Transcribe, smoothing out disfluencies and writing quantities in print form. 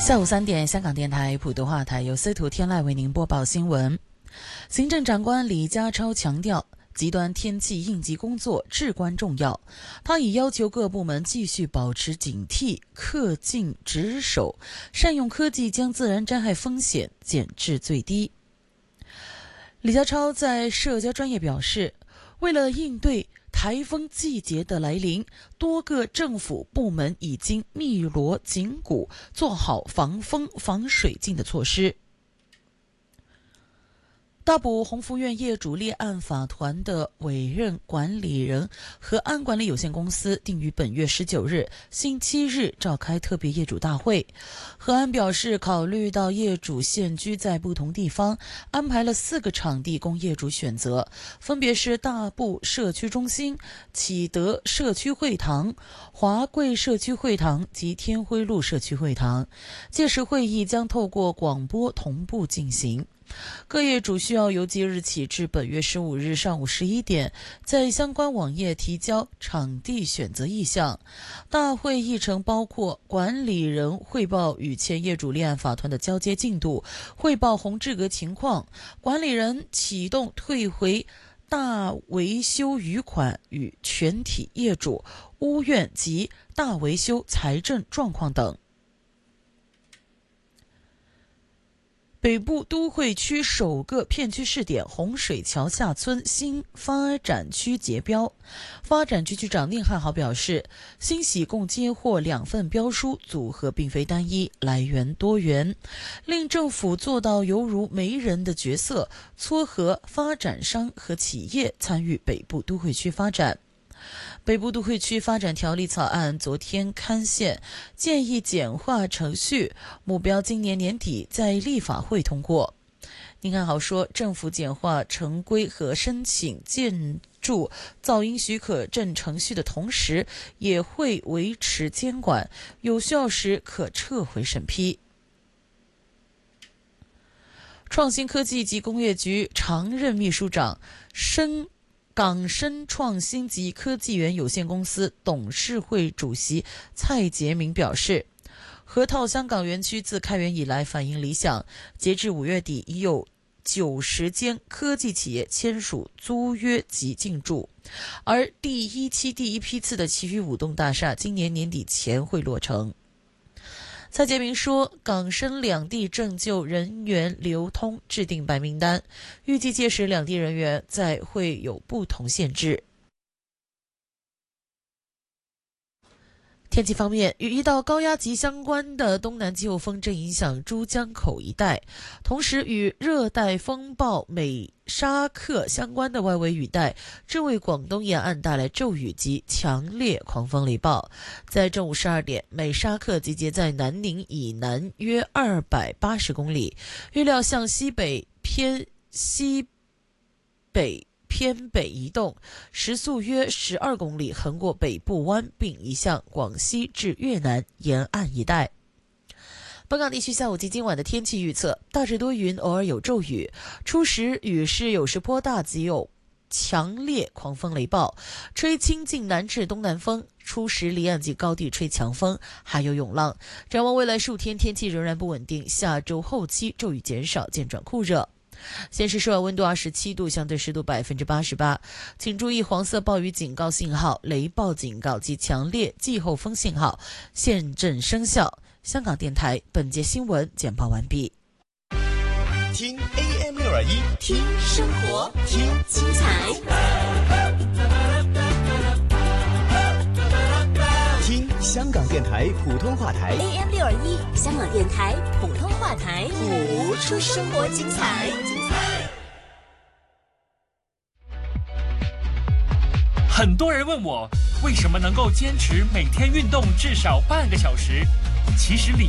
下午3点，香港电台普通话台由司徒天籁为您播报新闻。行政长官李家超强调，极端天气应急工作至关重要。他已要求各部门继续保持警惕，恪尽职守，善用科技将自然灾害风险减至最低。李家超在社交专业表示，为了应对台风季节的来临，多个政府部门已经密锣紧鼓，做好防风防水浸的措施。大埔鸿福苑业主立案法团的委任管理人和安管理有限公司定于本月19日星期日召开特别业主大会。和安表示，考虑到业主现居在不同地方，安排了4个场地供业主选择，分别是大埔社区中心、启德社区会堂、华贵社区会堂及天辉路社区会堂。届时会议将透过广播同步进行。各业主需要由即日起至本月15日上午11点，在相关网页提交场地选择意向。大会议程包括管理人汇报与前业主立案法团的交接进度，汇报红志阁情况，管理人启动退回大维修余款与全体业主、屋苑及大维修财政状况等。北部都会区首个片区试点洪水桥下村新发展区截标，发展局局长宁汉豪表示，欣喜共接获2份标书，组合并非单一，来源多元，令政府做到犹如媒人的角色，撮合发展商和企业参与北部都会区发展。北部都会区发展条例草案昨天刊宪，建议简化程序，目标今年年底在立法会通过。宁汉豪说，政府简化城规和申请建筑噪音许可证程序的同时，也会维持监管，有需要时可撤回审批。创新科技及工业局常任秘书长港深创新及科技园有限公司董事会主席蔡杰明表示，河套香港园区自开园以来反应理想，截至5月底已有90间科技企业签署租约及进驻，而第一批次的其余5栋大厦今年年底前会落成。蔡杰明说，港深两地正就人员流通制定白名单，预计届时两地人员再会有不同限制。天气方面，与一道高压极相关的东南季候风正影响珠江口一带，同时与热带风暴美沙克相关的外围雨带正为广东沿岸带来骤雨及强烈狂风雷暴。在正午12点，美沙克集结在南宁以南约280公里，预料向西北偏北移动，时速约12公里，横过北部湾并移向广西至越南沿岸一带。本港地区下午及今晚的天气预测，大致多云，偶尔有骤雨，初时雨势有时颇大，及有强烈狂风雷暴，吹清劲南至东南风，初时离岸及高地吹强风，还有涌浪。展望未来数天天气仍然不稳定，下周后期骤雨减少，渐转酷热。现时室外温度27度，相对湿度88%，请注意黄色暴雨警告信号、雷暴警告及强烈季候风信号现正生效。香港电台本节新闻简报完毕。 听 AM621， 听生活，听精彩， 听香港电台普通话台 AM621， 香港电台普通话台， 谱出生活精彩。 很多人问我，为什么能够坚持每天运动至少半个小时？其实里